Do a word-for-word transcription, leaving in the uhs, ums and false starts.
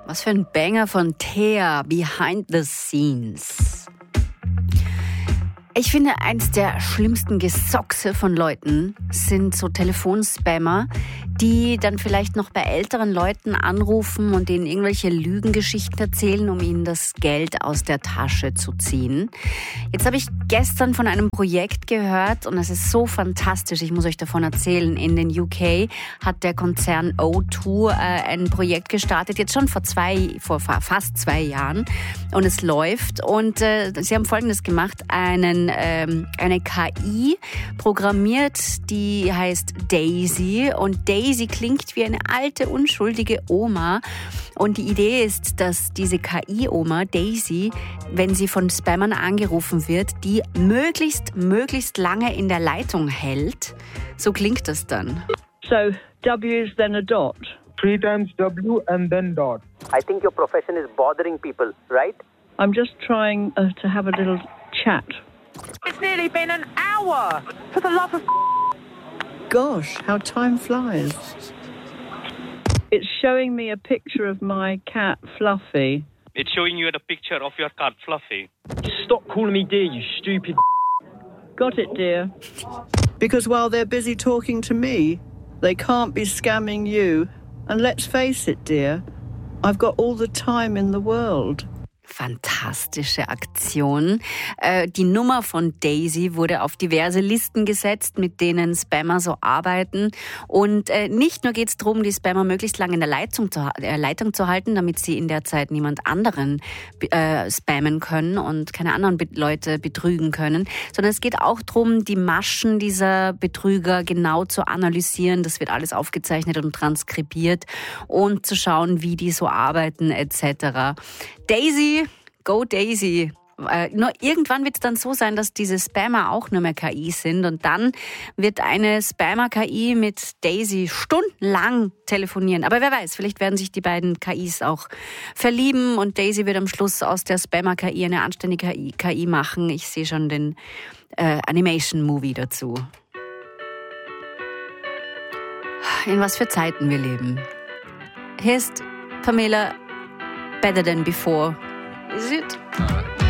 Was für ein Banger von Thea, Behind the Scenes. Ich finde, eins der schlimmsten Gesockse von Leuten sind so Telefonspammer, die dann vielleicht noch bei älteren Leuten anrufen und denen irgendwelche Lügengeschichten erzählen, um ihnen das Geld aus der Tasche zu ziehen. Jetzt habe ich gestern von einem Projekt gehört und es ist so fantastisch, ich muss euch davon erzählen. In den U K hat der Konzern O zwei äh, ein Projekt gestartet, jetzt schon vor zwei, vor fast zwei Jahren, und es läuft. Und äh, sie haben Folgendes gemacht: einen ähm, eine K I programmiert, die heißt Daisy, und Daisy klingt wie eine alte, unschuldige Oma. Und die Idee ist, dass diese K I-Oma Daisy, wenn sie von Spammern angerufen wird, die möglichst, möglichst lange in der Leitung hält. So klingt das dann. So, W is then a dot. Three times W and then dot. I think your profession is bothering people, right? I'm just trying uh, to have a little chat. It's nearly been an hour! For the love of... Gosh, how time flies. It's showing me a picture of my cat, Fluffy. It's showing you a picture of your cat, Fluffy. Stop calling me dear, you stupid... Got it, dear. Because while they're busy talking to me, they can't be scamming you. And let's face it, dear, I've got all the time in the world. Fantastische Aktion. Äh, die Nummer von Daisy wurde auf diverse Listen gesetzt, mit denen Spammer so arbeiten. Und äh, nicht nur geht es darum, die Spammer möglichst lange in der Leitung zu, äh, Leitung zu halten, damit sie in der Zeit niemand anderen äh, spammen können und keine anderen Be- Leute betrügen können, sondern es geht auch darum, die Maschen dieser Betrüger genau zu analysieren. Das wird alles aufgezeichnet und transkribiert und zu schauen, wie die so arbeiten et cetera. Daisy, go Daisy. Äh, nur irgendwann wird es dann so sein, dass diese Spammer auch nur mehr K I sind, und dann wird eine Spammer-K I mit Daisy stundenlang telefonieren. Aber wer weiß, vielleicht werden sich die beiden K Is auch verlieben und Daisy wird am Schluss aus der Spammer-K I eine anständige K I, K I machen. Ich sehe schon den äh, Animation-Movie dazu. In was für Zeiten wir leben. Hier ist Pamela, Better Than Before. Is it?